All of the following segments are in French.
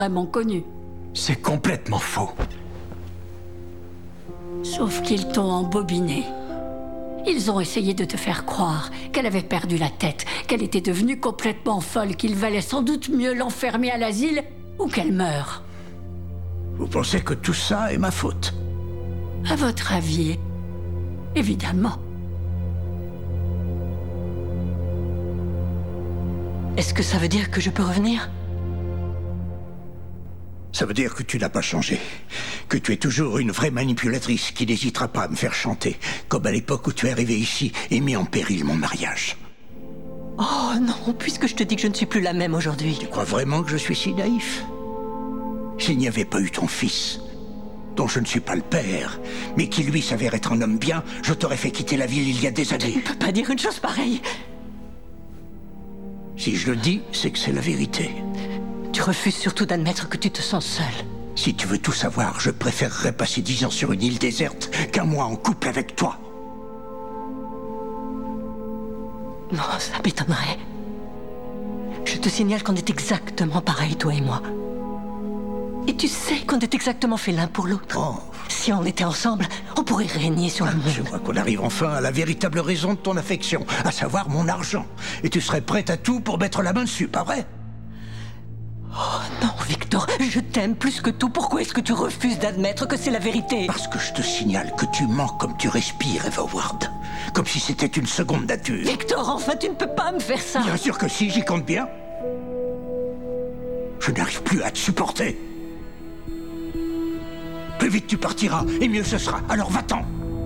vraiment connu. C'est complètement faux. Sauf qu'ils t'ont embobiné. Ils ont essayé de te faire croire qu'elle avait perdu la tête, qu'elle était devenue complètement folle, qu'il valait sans doute mieux l'enfermer à l'asile ou qu'elle meure. Vous pensez que tout ça est ma faute? À votre avis, évidemment. Est-ce que ça veut dire que je peux revenir? Ça veut dire que tu n'as pas changé. Que tu es toujours une vraie manipulatrice qui n'hésitera pas à me faire chanter, comme à l'époque où tu es arrivé ici et mis en péril mon mariage. Oh non, puisque je te dis que je ne suis plus la même aujourd'hui. Tu crois vraiment que je suis si naïf? S'il n'y avait pas eu ton fils, dont je ne suis pas le père, mais qui lui s'avère être un homme bien, je t'aurais fait quitter la ville il y a des années. Tu ne peux pas dire une chose pareille. Si je le dis, c'est que c'est la vérité. Tu refuses surtout d'admettre que tu te sens seule. Si tu veux tout savoir, je préférerais passer 10 ans sur une île déserte qu'un mois en couple avec toi. Non, ça m'étonnerait. Je te signale qu'on est exactement pareil, toi et moi. Et tu sais qu'on est exactement fait l'un pour l'autre. Oh. Si on était ensemble, on pourrait régner sur le monde. Je vois qu'on arrive enfin à la véritable raison de ton affection, à savoir mon argent. Et tu serais prête à tout pour mettre la main dessus, pas vrai? Oh non, Victor, je t'aime plus que tout. Pourquoi est-ce que tu refuses d'admettre que c'est la vérité? Parce que je te signale que tu mens comme tu respires, Eva Ward. Comme si c'était une seconde nature. Victor, enfin, tu ne peux pas me faire ça. Bien sûr que si, j'y compte bien. Je n'arrive plus à te supporter. Plus vite tu partiras, et mieux ce sera. Alors va-t'en.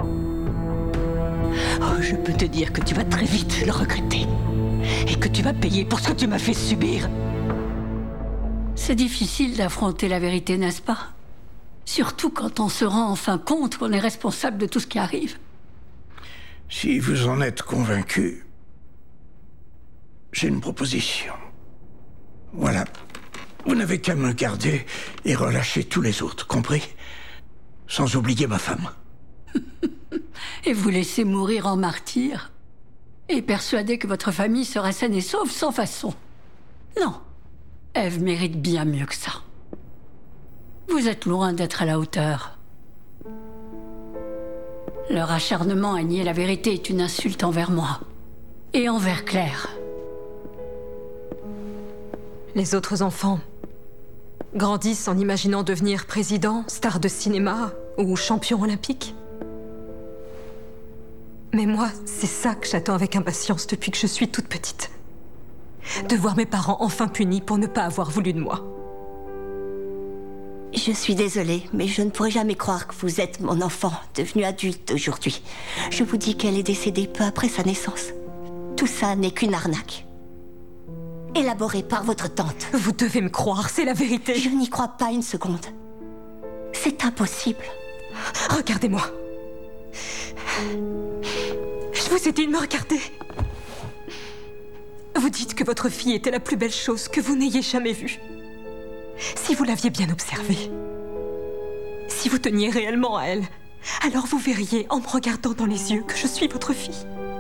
Oh, je peux te dire que tu vas très vite le regretter. Et que tu vas payer pour ce que tu m'as fait subir. C'est difficile d'affronter la vérité, n'est-ce pas? Surtout quand on se rend enfin compte qu'on est responsable de tout ce qui arrive. Si vous en êtes convaincu, j'ai une proposition. Voilà. Vous n'avez qu'à me garder et relâcher tous les autres, compris? Sans oublier ma femme. Et vous laisser mourir en martyr? Et persuader que votre famille sera saine et sauve sans façon? Non. Ève mérite bien mieux que ça. Vous êtes loin d'être à la hauteur. Leur acharnement à nier la vérité est une insulte envers moi. Et envers Claire. Les autres enfants grandissent en imaginant devenir président, star de cinéma ou champion olympique. Mais moi, c'est ça que j'attends avec impatience depuis que je suis toute petite. De voir mes parents enfin punis pour ne pas avoir voulu de moi. Je suis désolée, mais je ne pourrai jamais croire que vous êtes mon enfant, devenu adulte aujourd'hui. Je vous dis qu'elle est décédée peu après sa naissance. Tout ça n'est qu'une arnaque. Élaborée par votre tante. Vous devez me croire, c'est la vérité. Je n'y crois pas une seconde. C'est impossible. Regardez-moi. Je vous ai dit de me regarder. Vous dites que votre fille était la plus belle chose que vous n'ayez jamais vue. Si vous l'aviez bien observée, si vous teniez réellement à elle, alors vous verriez en me regardant dans les yeux que je suis votre fille.